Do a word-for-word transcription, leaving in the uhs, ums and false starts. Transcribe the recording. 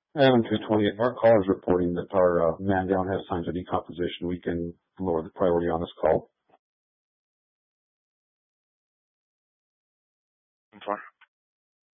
Item two twenty, our caller is reporting that our uh, man down has signs of decomposition. We can lower the priority on this call. I'm fine.